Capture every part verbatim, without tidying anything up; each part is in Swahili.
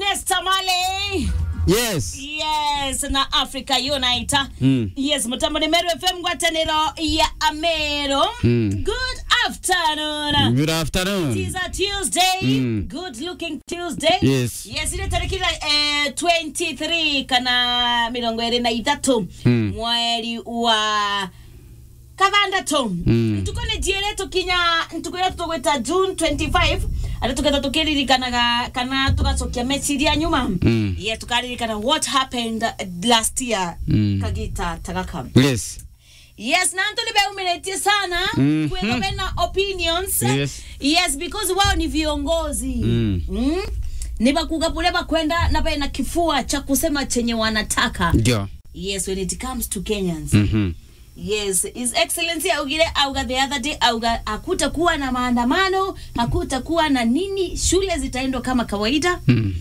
Nesta Male. Yes. Yes, na Africa Unite. Mm. Yes, mutambo ni Meru F M gwataniro ya Amero. Mm. Good afternoon. Good afternoon. It is a Tuesday. Mm. Good looking Tuesday. Yes. Yes, ile tariki la eh, twenty-three kana mirongo ine na itatu Mm. mwezi wa Kavanda Tom. Mm. Tukone jiele tukinya tukira tutogweta June twenty-five. Ala tukata tukiririkana kana tugacokia mechi ya nyuma. Mm. Yeah, tukaririkana what happened last year. Mm. Kagita tagaka. Yes. Yes, na Anthony be umeleti sana Mm. kuweka na opinions. Yes. Yes, because wao ni viongozi. Mm. Mm. Ni bakugapule bakwenda na bae na kifua cha kusema chenye wanataka. Ndio. Yes, when it comes to Kenyans. Mhm. Yes, His Excellency augile auga the other day auga hakutakuwa na maandamano, hakutakuwa na nini, shule zitaendwa kama kawaida. Mm.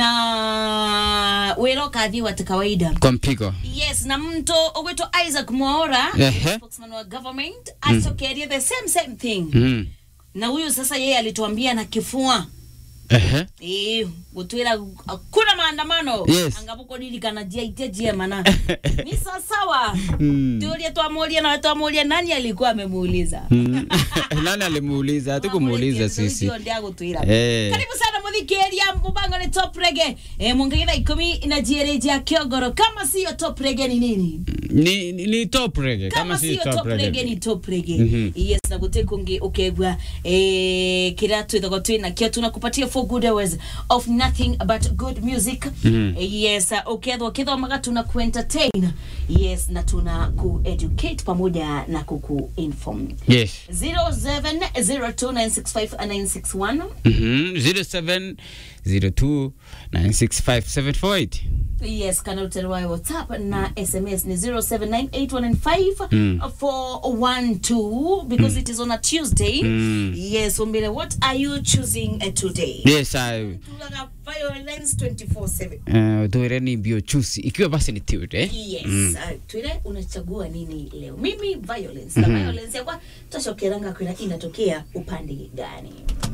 Na wero kadhiwa ta kawaida. Kwa mpigo. Yes, na mto ogweto Isaac Mwaura, Ehe. spokesman wa government, asokeria the same same thing. Mm. Na huyu sasa yeye alituambia na kifua. Ehe. Eh, gutwira kuna maandamano. Yes. Angabuko dirikana jia iteje mana. Ni sawa. Mm. Tulia tuamulia na tuamulia nani alikuwa amemuuliza. Mm. Nani alimuuliza? Hatukumuuliza sisi. Eh. Karibu sana mudhikeria mbango ni top reggae. Eh, mwongeza ikumi na jireji ya Kiogoro. Kama sio top reggae ni nini? Ni ni, ni top reggae. Kama, Kama sio top, top reggae. reggae ni top reggae. Mm -hmm. Yes, na gutekungi ukegwa eh kiratu ithoko twina kio tunakupatia for good hours of nothing but good music. Mm -hmm. eh, yes, ukethwa kithwa maga tuna ku entertain. Yes, na tuna ku educate pamoja na kuku inform. Yes. zero seven zero two nine six five nine six one. Mhm. zero seven zero two nine six five seven four eight. Yes, kana uterwa WhatsApp na S M S ni zero seven nine eight one nine five four one two because mm. it is on a Tuesday. Mm. Yes, umbele, what are you choosing uh, today? Yes, I Tulaga violence twenty-four seven. Eh, tuere ni bio choose ikiwa basi ni Tuesday. Yes, mm. uh, tuere unachagua nini leo? Mimi violence. Mm -hmm. Na violence yakwa tashokeranga kwenda inatokea upande gani?